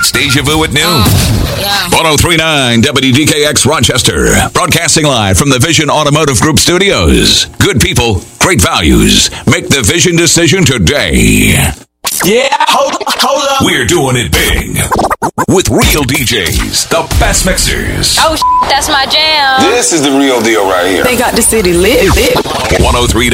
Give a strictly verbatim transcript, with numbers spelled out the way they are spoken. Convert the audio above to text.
It's Deja Vu at noon. Uh, yeah. one oh three point nine W D K X Rochester. Broadcasting live from the Vision Automotive Group studios. Good people, great values. Make the Vision decision today. Yeah, hold, hold up. We're doing it big. With real D Js, the best mixers. Oh, that's my jam. This is the real deal right here. They got the city lit. lit. one oh three